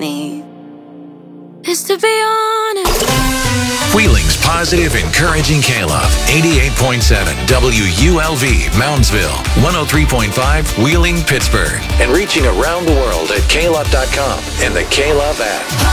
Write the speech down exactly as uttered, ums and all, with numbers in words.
me is to be honest. Wheeling's positive, encouraging K-Love. eighty-eight point seven W U L V, Moundsville. one oh three point five, Wheeling, Pittsburgh. And reaching around the world at K Love dot com and the K-Love app.